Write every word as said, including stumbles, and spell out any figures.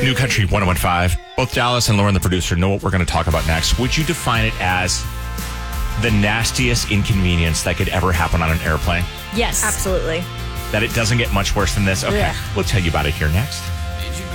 New Country one oh one five. Both Dallas and Lauren, the producer, know what we're going to talk about next. Would you define it as the nastiest inconvenience that could ever happen on an airplane? Yes. Absolutely. That it doesn't get much worse than this? Okay. Yeah. We'll tell you about it here next.